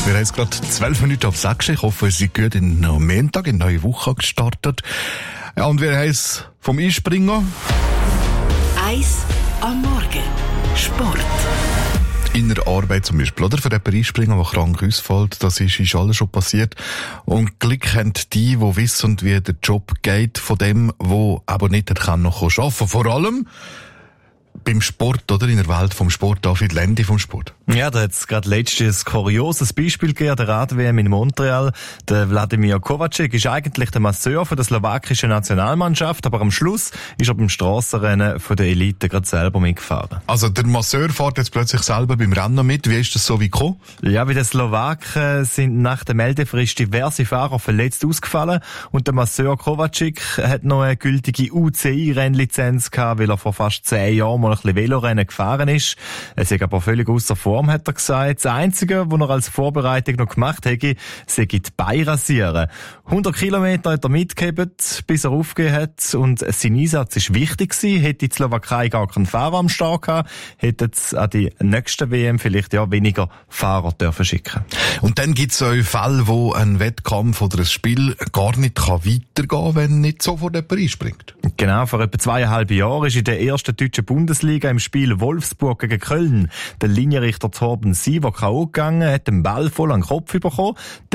Wir haben jetzt gerade 12 Minuten auf 6. Ich hoffe, es ist gut in den Montag, in die neue Woche gestartet. Ja, und wir haben es vom Einspringer. Eis am Morgen. Sport. In der Arbeit zum Beispiel, oder? Für jemanden Einspringer, der krank ausfällt, das ist alles schon passiert. Und Glück haben die wissen, wie der Job geht, von dem, der aber nicht noch arbeiten kann. Vor allem beim Sport, oder? In der Welt vom Sport, David Lendi vom Sport. Ja, da hat es gerade letztes kurioses Beispiel gegeben, der Rad-WM in Montreal. Der Wladimir Kovačik ist eigentlich der Masseur von der slowakischen Nationalmannschaft, aber am Schluss ist er beim Strassenrennen von der Elite gerade selber mitgefahren. Also der Masseur fährt jetzt plötzlich selber beim Rennen mit. Wie ist das so wie gekommen? Ja, bei den Slowaken sind nach der Meldefrist diverse Fahrer verletzt ausgefallen und der Masseur Kovačik hat noch eine gültige UCI-Rennlizenz gehabt, weil er vor fast 10 Jahren mal ein bisschen Velorennen gefahren ist. Es ist aber völlig ausser Form, hat er gesagt. Das Einzige, was er als Vorbereitung noch gemacht hätte, sei die Beine rasieren. 100 Kilometer hat er mitgegeben, bis er aufgegeben hat. Und sein Einsatz ist wichtig gewesen. Hätte die Slowakei gar keinen Fahrer am Start gehabt, hätte es an die nächste WM vielleicht ja weniger Fahrer dürfen schicken. Und dann gibt es auch Fälle, wo ein Wettkampf oder ein Spiel gar nicht weitergehen kann, wenn nicht sofort jemand einspringt. Genau, vor etwa 2,5 Jahren ist in der ersten deutschen Bundesliga im Spiel Wolfsburg gegen Köln der Linienrichter Torben Siever K.O. gegangen, hat den Ball voll an den Kopf bekommen.